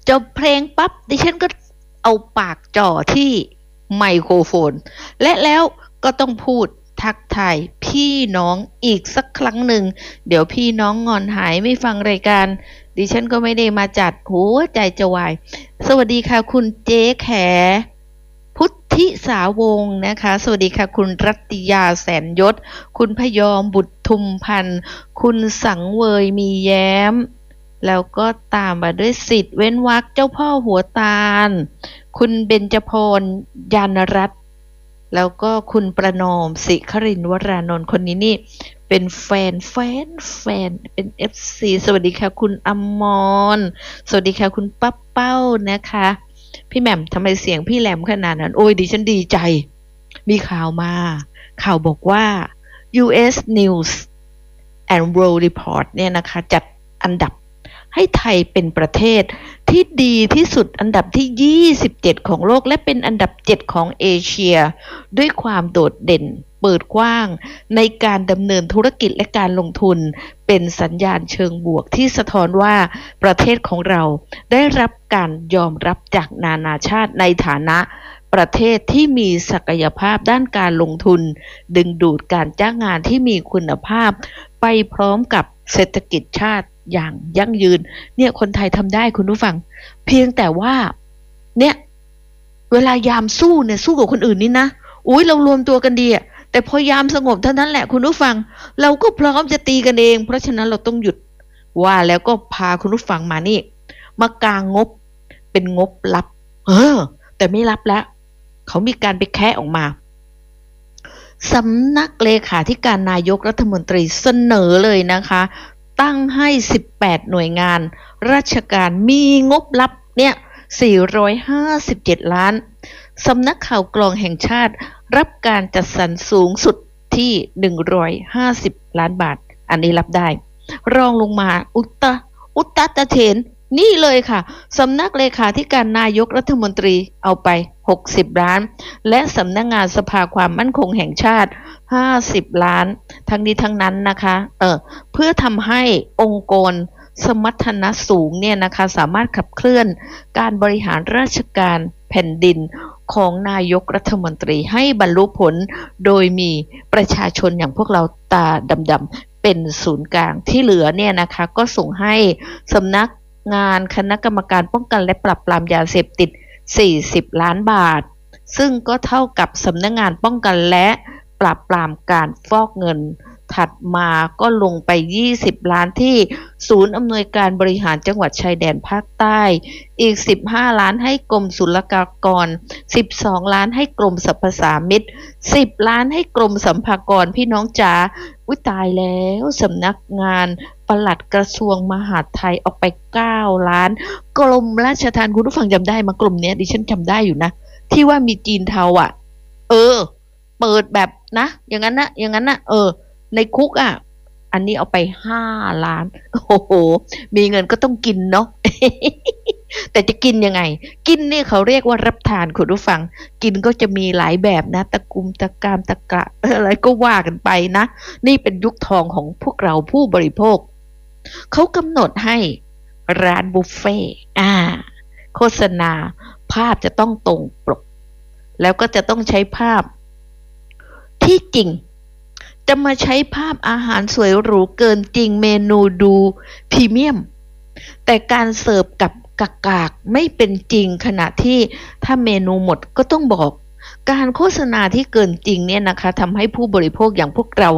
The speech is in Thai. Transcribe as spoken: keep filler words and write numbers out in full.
จบเพลงปั๊บดิฉันก็เอาปากจ่อที่ไมโครโฟนและแล้วก็ต้องพูดทักทายพี่น้องอีกสักครั้งหนึ่งเดี๋ยวพี่น้องงอนหายไม่ฟังรายการดิฉันก็ไม่ได้มาจัดหัวใจจะวายสวัสดีค่ะคุณเจ๊แขพุทธิสาวงศ์นะคะสวัสดีค่ะคุณรัตติยาแสนยศคุณพยอมบุตรทุมพันธ์คุณสังเวยมีแย้มแล้วก็ตามมาด้วยสิทธิ์เว้นวรรคเจ้าพ่อหัวตาลคุณเบญจพรยานรัตน์แล้วก็คุณประนอมศิครินทร์วรานนท์คนนี้นี่เป็นแฟนแฟนแฟนเป็น เอฟ ซี สวัสดีค่ะคุณอมรสวัสดีค่ะคุณป้าเป้านะคะพี่แหม่มทำไมเสียงพี่แหลมขนาดนั้นโอ้ยดิฉันดีใจมีข่าวมาข่าวบอกว่า ยู เอส News and World Report เนี่ยนะคะจัดอันดับให้ไทยเป็นประเทศที่ดีที่สุดอันดับที่ยี่สิบเจ็ดของโลกและเป็นอันดับเจ็ดของเอเชียด้วยความโดดเด่นเปิดกว้างในการดำเนินธุรกิจและการลงทุนเป็นสัญญาณเชิงบวกที่สะท้อนว่าประเทศของเราได้รับการยอมรับจากนานาชาติในฐานะประเทศที่มีศักยภาพด้านการลงทุนดึงดูดการจ้างงานที่มีคุณภาพไปพร้อมกับเศรษฐกิจชาติอย่างยั่งยืนเนี่ยคนไทยทำได้คุณผู้ฟังเพียงแต่ว่าเนี่ยเวลายามสู้เนี่ยสู้กับคนอื่นนี่นะอุ้ยเรารวมตัวกันดีอะแต่พอยามสงบเท่านั้นแหละคุณผู้ฟังเราก็พร้อมจะตีกันเองเพราะฉะนั้นเราต้องหยุดว่าแล้วก็พาคุณผู้ฟังมานี่มากางงบเป็นงบลับเออแต่ไม่ลับแล้วเขามีการไปแคะออกมาสำนักเลขาธิการนายกรัฐมนตรีเสนอเลยนะคะตั้งให้สิบแปดหน่วยงานราชการมีงบลับเนี่ยสี่ร้อยห้าสิบเจ็ดล้านสำนักข่าวกรองแห่งชาติรับการจัดสรรสูงสุดที่หนึ่งร้อยห้าสิบล้านบาทอันนี้รับได้รองลงมาอุตตะอุตตะตะเถนนี่เลยค่ะสำนักเลขาธิการนายกรัฐมนตรีเอาไปหกสิบล้านและสำนักงานสภาความมั่นคงแห่งชาติห้าสิบล้านทั้งนี้ทั้งนั้นนะคะเออเพื่อทำให้องค์กรสมรรถนะสูงเนี่ยนะคะสามารถขับเคลื่อนการบริหารราชการแผ่นดินของนายกรัฐมนตรีให้บรรลุผลโดยมีประชาชนอย่างพวกเราตาดำๆเป็นศูนย์กลางที่เหลือเนี่ยนะคะก็ส่งให้สำนักงานคณะกรรมการป้องกันและปราบปรามยาเสพติดสี่สิบล้านบาทซึ่งก็เท่ากับสำนักงานป้องกันและปราบปรามการฟอกเงินถัดมาก็ลงไปยี่สิบล้านที่ศูนย์อำนวยการบริหารจังหวัดชายแดนภาคใต้อีกสิบห้าล้านให้กรมศุลกากรสิบสองล้านให้กรมสรรพสามิตสิบล้านให้กรมสรรพากรพี่น้องจ๋าอุ๊ยตายแล้วสำนักงานปลัดกระทรวงมหาดไทยออกไปเก้าล้านกรมราชทัณฑ์คุณผู้ฟังจำได้มากรมเนี้ยดิฉันจำได้อยู่นะที่ว่ามีจีนเทาอ่ะเออเปิดแบบนะอย่างนั้นนะอย่างนั้นนะเออในคุกอ่ะอันนี้เอาไปห้าล้านโอ้โหมีเงินก็ต้องกินเนาะ แต่จะกินยังไงกินนี่เขาเรียกว่ารับทานคุณผู้ฟังกินก็จะมีหลายแบบนะตะกุมตะกามตะกะอะไรก็ว่ากันไปนะนี่เป็นยุคทองของพวกเราผู้บริโภคเขากำหนดให้ร้านบุฟเฟ่อ่าโฆษณาภาพจะต้องตรงปกแล้วก็จะต้องใช้ภาพที่จริงจะมาใช้ภาพอาหารสวยหรูเกินจริงเมนูดูพรีเมียมแต่การเสิร์ฟกับกากากไม่เป็นจริงขณะที่ถ้าเมนูหมดก็ต้องบอกการโฆษณาที่เกินจริงเนี่ยนะคะทำให้ผู้บริโภคอย่างพวกเรา